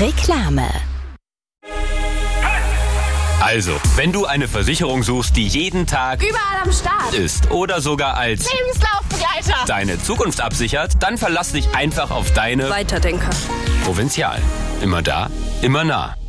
Reklame. Also, wenn du eine Versicherung suchst, die jeden Tag überall am Start ist oder sogar als Lebenslaufbegleiter deine Zukunft absichert, dann verlass dich einfach auf deine Weiterdenker. Provinzial. Immer da, immer nah.